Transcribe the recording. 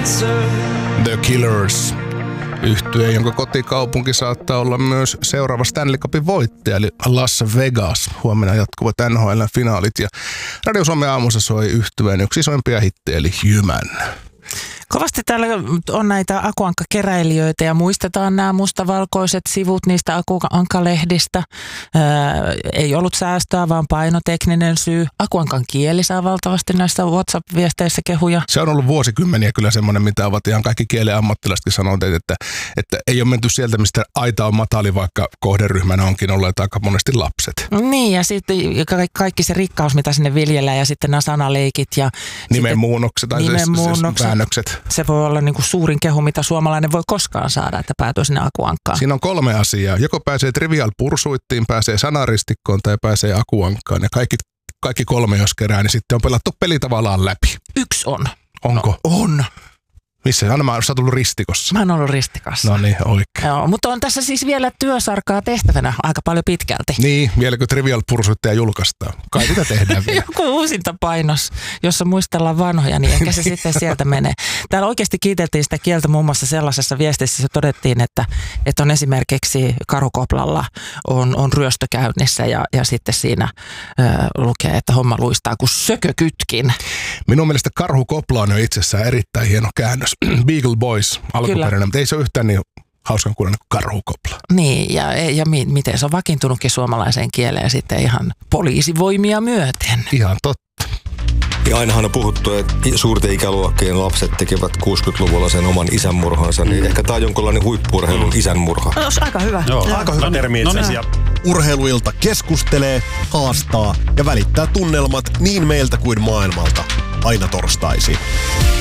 The Killers. Yhtye, jonka kotikaupunki saattaa olla myös seuraava Stanley Cupin voittaja, eli Las Vegas. Huomenna jatkuvat NHL-finaalit ja Radio Suomen aamussa soi yhtyeen yksi isoimpia hittejä, eli Human. Kovasti täällä on näitä akuankkakeräilijöitä ja muistetaan nämä mustavalkoiset sivut niistä akuankkalehdistä. Ei ollut säästöä, vaan painotekninen syy. Akuankan kieli saa valtavasti näissä WhatsApp-viesteissä kehuja. Se on ollut vuosikymmeniä kyllä semmoinen, mitä ovat ihan kaikki kielen ammattilaisetkin sanoneet, että ei ole menty sieltä, mistä aita on matali, vaikka kohderyhmänä onkin olleet aika monesti lapset. Niin, ja sitten kaikki se rikkaus, mitä sinne viljellään, ja sitten nämä sanaleikit ja nimenmuunnokset tai väännökset. Se voi olla niin kuin suurin kehu, mitä suomalainen voi koskaan saada, että päätyy sinne akuankkaan. Siinä on 3 asiaa. Joko pääsee Trivial Pursuittiin, pääsee sanaristikkoon tai pääsee akuankkaan. Ja kaikki 3, jos kerää, niin sitten on pelattu peli tavallaan läpi. 1 on. Onko? No, on. Missä? Anna, sä oot ollut ristikossa. Mä oon ollut ristikossa. No niin, oikein. Joo, mutta on tässä siis vielä työsarkaa tehtävänä aika paljon pitkälti. Niin, vieläkö Trivial Pursuittia julkaistaan? Kai sitä tehdään vielä. Joku uusintapainos, jossa muistellaan vanhoja, niin ehkä se sitten sieltä menee. Täällä oikeasti kiiteltiin sitä kieltä muun muassa sellaisessa viestissä, se todettiin, että on esimerkiksi Karhukoplalla on ryöstö käynnissä ja sitten siinä lukee, että homma luistaa kuin sökökytkin. Minun mielestä Karhukopla on jo itsessään erittäin hieno käännös. Beagle Boys alkuperäinen, mutta ei se ole yhtään niin hauskan kuuloinen kuin Karhukopla. Niin, ja miten se on vakiintunutkin suomalaiseen kieleen sitten ihan poliisivoimia myöten. Ihan totta. Ja ainahan on puhuttu, että suurten ikäluokkien lapset tekevät 60-luvulla sen oman isänmurhansa, niin ehkä tämä on jonkinlainen huippu-urheilun isänmurha. No, aika hyvä. Joo, aika hyvä termi itse asiassa. Urheiluilta keskustelee, haastaa ja välittää tunnelmat niin meiltä kuin maailmalta. Aina torstaisin.